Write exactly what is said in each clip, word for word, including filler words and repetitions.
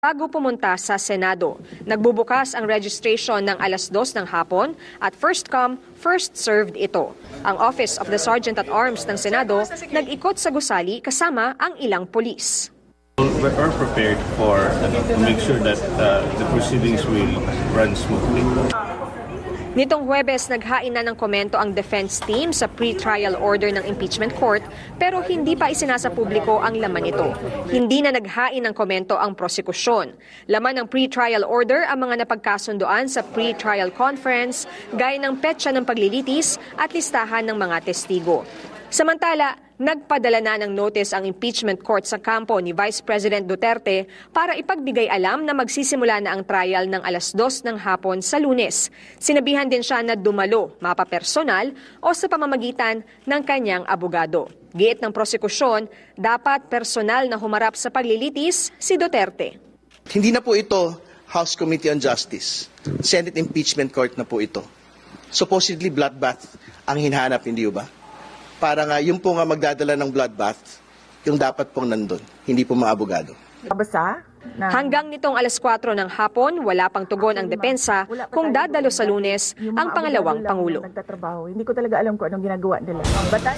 Bago pumunta sa Senado, nagbubukas ang registration ng alas dos ng hapon at first come, first served ito. Ang Office of the Sergeant at Arms ng Senado nag-ikot sa gusali kasama ang ilang pulis. We are prepared for uh, to make sure that uh, the proceedings will run smoothly. Nitong Huwebes, naghain na ng komento ang defense team sa pre-trial order ng impeachment court pero hindi pa isinasa publiko ang laman nito. Hindi na naghain ng komento ang prosekusyon. Laman ng pre-trial order ang mga napagkasundoan sa pre-trial conference gaya ng petsa ng paglilitis at listahan ng mga testigo. Samantala, nagpadala na ng notice ang impeachment court sa kampo ni Vice President Duterte para ipagbigay alam na magsisimula na ang trial ng alas dos ng hapon sa Lunes. Sinabihan din siya na dumalo, mapapersonal o sa pamamagitan ng kanyang abogado. Giit ng prosekusyon, dapat personal na humarap sa paglilitis si Duterte. Hindi na po ito House Committee on Justice. Senate Impeachment Court na po ito. Supposedly bloodbath ang hinahanap, hindi ba? Para nga yung po nga magdadala ng bloodbath, yung dapat pong nandun, hindi po mga abogado. Basta? Na, Hanggang nitong alas kwatro ng hapon, wala pang tugon ang depensa kung dadalo sa Lunes ang pangalawang Pangulo. Hindi ko talaga alam kung anong ginagawa nila. Batay.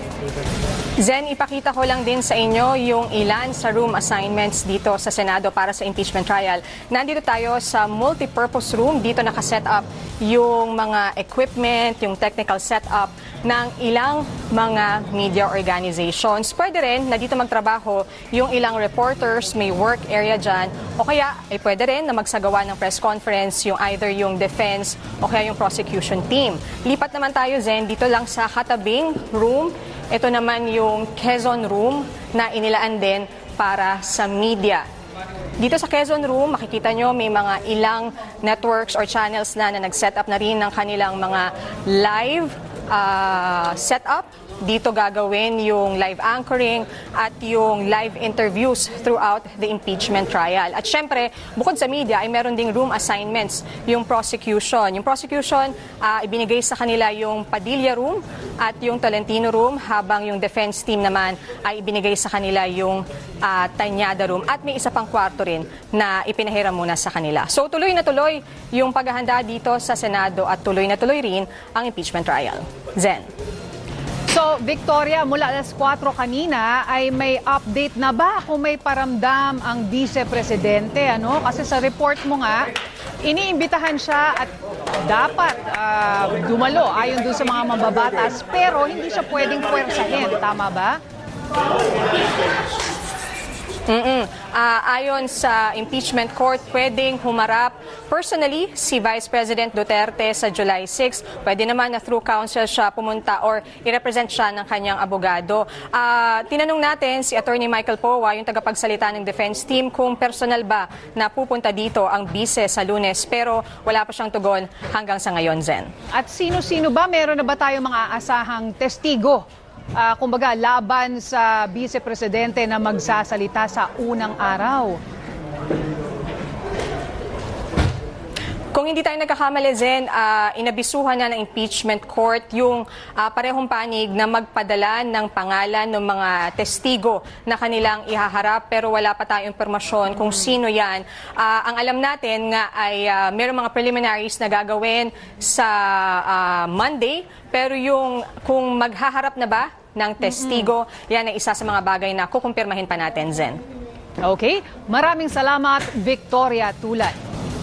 Zen, ipakita ko lang din sa inyo yung ilan sa room assignments dito sa Senado para sa impeachment trial. Nandito tayo sa multipurpose room. Dito nakaset up yung mga equipment, yung technical setup ng ilang mga media organizations. Pwede rin na dito magtrabaho yung ilang reporters, may work area dyan. O kaya, ay pwede rin na magsagawa ng press conference yung either yung defense o kaya yung prosecution team. Lipat naman tayo, Zen, dito lang sa katabing room. Ito naman yung Quezon Room na inilaan din para sa media. Dito sa Quezon Room, makikita nyo may mga ilang networks or channels na na nag-set up na rin ng kanilang mga live uh, setup. Dito gagawin yung live anchoring at yung live interviews throughout the impeachment trial. At syempre, bukod sa media ay meron ding room assignments yung prosecution. Yung prosecution, uh, ibinigay sa kanila yung Padilla Room at yung Tolentino Room, habang yung defense team naman ay ibinigay sa kanila yung uh, Tañada Room. At may isa pang kwarto rin na ipinahiram muna sa kanila. So tuloy na tuloy yung paghahanda dito sa Senado at tuloy na tuloy rin ang impeachment trial. Zen. So, Victoria, mula alas kwatro kanina ay may update na ba kung may paramdam ang vice-presidente? Ano? Kasi sa report mo nga, iniimbitahan siya at dapat uh, dumalo ayon dun sa mga mambabatas, pero hindi siya pwedeng puwersahin. Tama ba? Mm-mm. Uh, ayon sa impeachment court, pwedeng humarap personally si Vice President Duterte sa July sixth. Pwede naman na through counsel siya pumunta or i-represent siya ng kanyang abogado. Uh, tinanong natin si Attorney Michael Powa, yung tagapagsalita ng defense team, kung personal ba na pupunta dito ang bise sa Lunes. Pero wala pa siyang tugon hanggang sa ngayon, Zen. At sino-sino ba? Meron na ba tayong mga asahang testigo? Uh, kumbaga, laban sa vice-presidente na magsasalita sa unang araw? Kung hindi tayo nagkakamali, Zen, uh, inabisuhan na ng impeachment court yung uh, parehong panig na magpadala ng pangalan ng mga testigo na kanilang ihaharap, pero wala pa tayong impormasyon kung sino yan. Uh, ang alam natin nga ay uh, mayroong mga preliminaries na gagawin sa uh, Monday, pero yung kung maghaharap na ba ng testigo, mm-hmm. yan ay isa sa mga bagay na kukumpirmahin pa natin, Zen. Okay, maraming salamat, Victoria Tulad.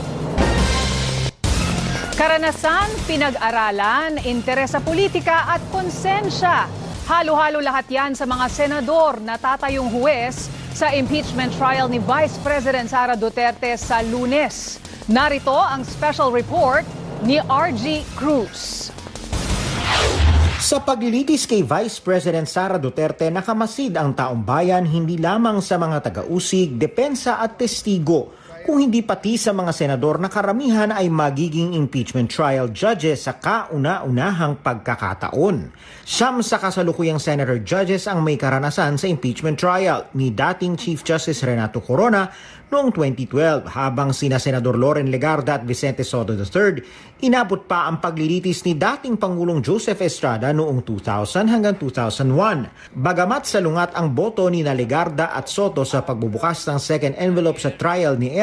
Karanasan, pinag-aralan, interes sa politika at konsensya. Halo-halo lahat yan sa mga senador na tatayong huwes sa impeachment trial ni Vice President Sara Duterte sa Lunes. Narito ang special report ni R G Cruz. Sa paglilitis kay Vice President Sara Duterte, nakamasid ang taong bayan hindi lamang sa mga taga-usig, depensa at testigo, kung hindi pati sa mga senador na karamihan ay magiging impeachment trial judges sa kauna-unahang pagkakataon. Siyam sa kasalukuyang senator judges ang may karanasan sa impeachment trial ni dating Chief Justice Renato Corona noong twenty twelve, habang sina Senador Loren Legarda at Vicente Soto the third, inabot pa ang paglilitis ni dating Pangulong Joseph Estrada noong two thousand hanggang two thousand one. Bagamat salungat ang boto ni na Legarda at Soto sa pagbubukas ng second envelope sa trial ni